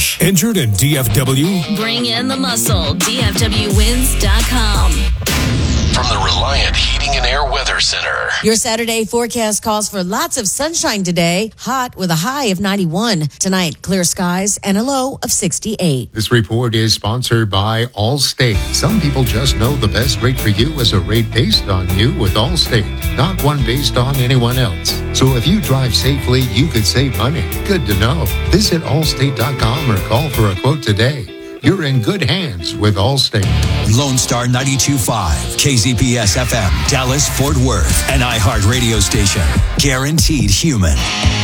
Cash. Injured in DFW? Bring in the muscle. DFWWins.com. From the Reliant Heating and Air Weather Center. Your Saturday forecast calls for lots of sunshine today. Hot with a high of 91. Tonight, clear skies and a low of 68. This report is sponsored by Allstate. Some people just know the best rate for you is a rate based on you with Allstate, not one based on anyone else. So if you drive safely, you could save money. Good to know. Visit allstate.com or call for a quote today. You're in good hands with Allstate. Lone Star 92.5, KZPS FM, Dallas, Fort Worth, an iHeart radio station. Guaranteed human.